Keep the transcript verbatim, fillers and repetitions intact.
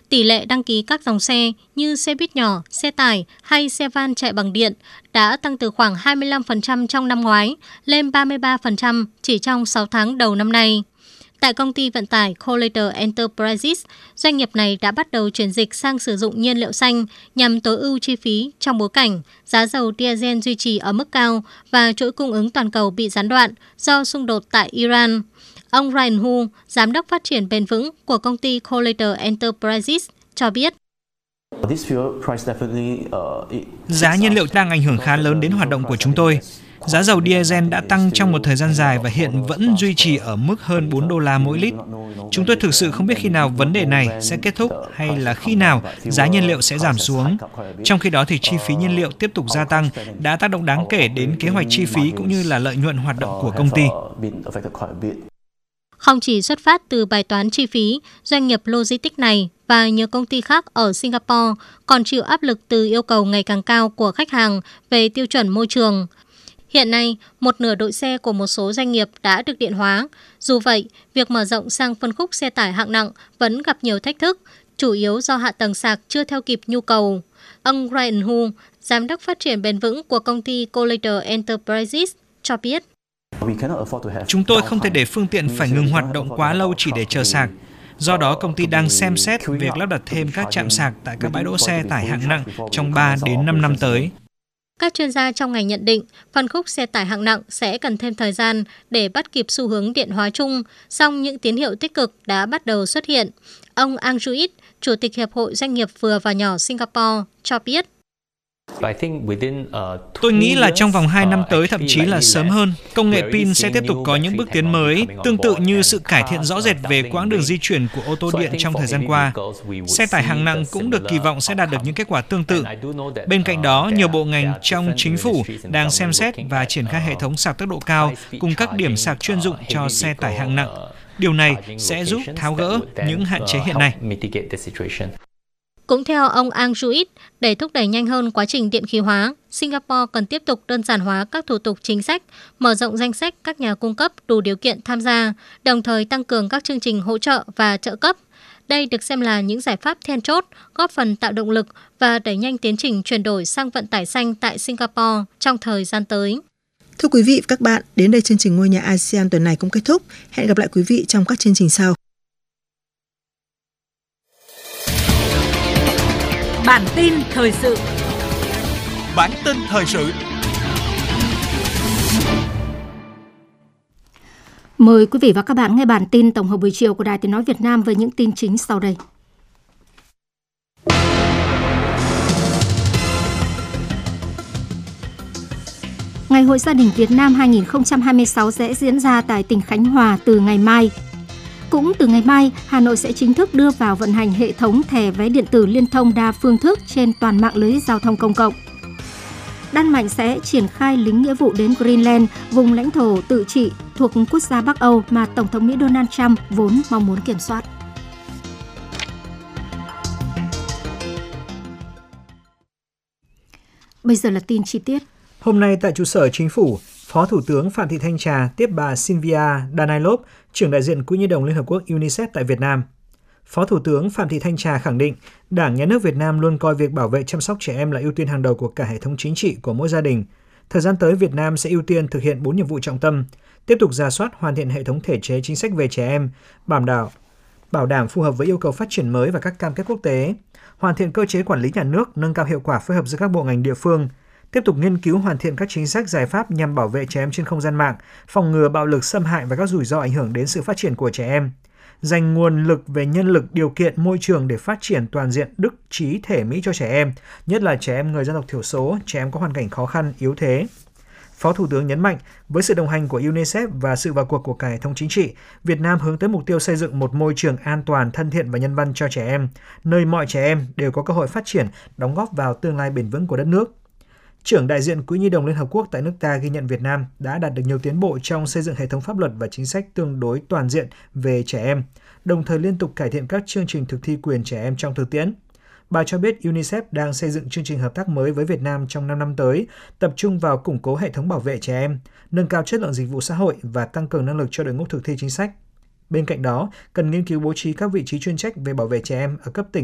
tỷ lệ đăng ký các dòng xe như xe buýt nhỏ, xe tải hay xe van chạy bằng điện đã tăng từ khoảng hai mươi lăm phần trăm trong năm ngoái lên ba mươi ba phần trăm chỉ trong sáu tháng đầu năm nay. Tại công ty vận tải Collater Enterprises, doanh nghiệp này đã bắt đầu chuyển dịch sang sử dụng nhiên liệu xanh nhằm tối ưu chi phí trong bối cảnh giá dầu diesel duy trì ở mức cao và chuỗi cung ứng toàn cầu bị gián đoạn do xung đột tại Iran. Ông Ryan Hu, giám đốc phát triển bền vững của công ty Collater Enterprises, cho biết. Giá nhiên liệu đang ảnh hưởng khá lớn đến hoạt động của chúng tôi. Giá dầu diesel đã tăng trong một thời gian dài và hiện vẫn duy trì ở mức hơn bốn đô la mỗi lít. Chúng tôi thực sự không biết khi nào vấn đề này sẽ kết thúc hay là khi nào giá nhiên liệu sẽ giảm xuống. Trong khi đó thì chi phí nhiên liệu tiếp tục gia tăng đã tác động đáng kể đến kế hoạch chi phí cũng như là lợi nhuận hoạt động của công ty. Không chỉ xuất phát từ bài toán chi phí, doanh nghiệp logistics này và nhiều công ty khác ở Singapore còn chịu áp lực từ yêu cầu ngày càng cao của khách hàng về tiêu chuẩn môi trường. Hiện nay, một nửa đội xe của một số doanh nghiệp đã được điện hóa. Dù vậy, việc mở rộng sang phân khúc xe tải hạng nặng vẫn gặp nhiều thách thức, chủ yếu do hạ tầng sạc chưa theo kịp nhu cầu. Ông Ryan Hu, giám đốc phát triển bền vững của công ty Collater Enterprises, cho biết. Chúng tôi không thể để phương tiện phải ngừng hoạt động quá lâu chỉ để chờ sạc. Do đó, công ty đang xem xét việc lắp đặt thêm các trạm sạc tại các bãi đỗ xe tải hạng nặng trong ba đến năm năm tới. Các chuyên gia trong ngành nhận định phân khúc xe tải hạng nặng sẽ cần thêm thời gian để bắt kịp xu hướng điện hóa chung, song những tín hiệu tích cực đã bắt đầu xuất hiện. Ông Ang Juit, Chủ tịch Hiệp hội Doanh nghiệp vừa và nhỏ Singapore, cho biết. Tôi nghĩ là trong vòng hai năm tới, thậm chí là sớm hơn, công nghệ pin sẽ tiếp tục có những bước tiến mới, tương tự như sự cải thiện rõ rệt về quãng đường di chuyển của ô tô điện trong thời gian qua. Xe tải hạng nặng cũng được kỳ vọng sẽ đạt được những kết quả tương tự. Bên cạnh đó, nhiều bộ ngành trong chính phủ đang xem xét và triển khai hệ thống sạc tốc độ cao cùng các điểm sạc chuyên dụng cho xe tải hạng nặng. Điều này sẽ giúp tháo gỡ những hạn chế hiện nay. Cũng theo ông Ang Juit, để thúc đẩy nhanh hơn quá trình điện khí hóa, Singapore cần tiếp tục đơn giản hóa các thủ tục chính sách, mở rộng danh sách các nhà cung cấp đủ điều kiện tham gia, đồng thời tăng cường các chương trình hỗ trợ và trợ cấp. Đây được xem là những giải pháp then chốt, góp phần tạo động lực và đẩy nhanh tiến trình chuyển đổi sang vận tải xanh tại Singapore trong thời gian tới. Thưa quý vị và các bạn, đến đây chương trình Ngôi nhà a sê an tuần này cũng kết thúc. Hẹn gặp lại quý vị trong các chương trình sau. Bản tin thời sự. Bản tin thời sự. Mời quý vị và các bạn nghe bản tin tổng hợp buổi chiều của Đài Tiếng nói Việt Nam với những tin chính sau đây. Ngày hội gia đình Việt Nam hai không hai sáu sẽ diễn ra tại tỉnh Khánh Hòa từ ngày mai. Cũng từ ngày mai, Hà Nội sẽ chính thức đưa vào vận hành hệ thống thẻ vé điện tử liên thông đa phương thức trên toàn mạng lưới giao thông công cộng. Đan Mạch sẽ triển khai lính nghĩa vụ đến Greenland, vùng lãnh thổ tự trị thuộc quốc gia Bắc Âu mà Tổng thống Mỹ Donald Trump vốn mong muốn kiểm soát. Bây giờ là tin chi tiết. Hôm nay tại trụ sở Chính phủ, Phó Thủ tướng Phạm Thị Thanh Trà tiếp bà Sylvia Danailov, trưởng đại diện Quỹ Nhi đồng Liên Hợp Quốc UNICEF tại Việt Nam. Phó Thủ tướng Phạm Thị Thanh Trà khẳng định, Đảng, Nhà nước Việt Nam luôn coi việc bảo vệ chăm sóc trẻ em là ưu tiên hàng đầu của cả hệ thống chính trị của mỗi gia đình. Thời gian tới, Việt Nam sẽ ưu tiên thực hiện bốn nhiệm vụ trọng tâm, tiếp tục rà soát hoàn thiện hệ thống thể chế chính sách về trẻ em, bảo đảm bảo đảm phù hợp với yêu cầu phát triển mới và các cam kết quốc tế, hoàn thiện cơ chế quản lý nhà nước, nâng cao hiệu quả phối hợp giữa các bộ ngành địa phương, tiếp tục nghiên cứu hoàn thiện các chính sách giải pháp nhằm bảo vệ trẻ em trên không gian mạng, phòng ngừa bạo lực xâm hại và các rủi ro ảnh hưởng đến sự phát triển của trẻ em, dành nguồn lực về nhân lực, điều kiện, môi trường để phát triển toàn diện đức, trí, thể mỹ cho trẻ em, nhất là trẻ em người dân tộc thiểu số, trẻ em có hoàn cảnh khó khăn, yếu thế. Phó Thủ tướng nhấn mạnh, với sự đồng hành của UNICEF và sự vào cuộc của cả hệ thống chính trị, Việt Nam hướng tới mục tiêu xây dựng một môi trường an toàn, thân thiện và nhân văn cho trẻ em, nơi mọi trẻ em đều có cơ hội phát triển, đóng góp vào tương lai bền vững của đất nước. Trưởng đại diện Quỹ Nhi đồng Liên Hợp Quốc tại nước ta ghi nhận Việt Nam đã đạt được nhiều tiến bộ trong xây dựng hệ thống pháp luật và chính sách tương đối toàn diện về trẻ em, đồng thời liên tục cải thiện các chương trình thực thi quyền trẻ em trong thực tiễn. Bà cho biết UNICEF đang xây dựng chương trình hợp tác mới với Việt Nam trong năm năm tới, tập trung vào củng cố hệ thống bảo vệ trẻ em, nâng cao chất lượng dịch vụ xã hội và tăng cường năng lực cho đội ngũ thực thi chính sách. Bên cạnh đó, cần nghiên cứu bố trí các vị trí chuyên trách về bảo vệ trẻ em ở cấp tỉnh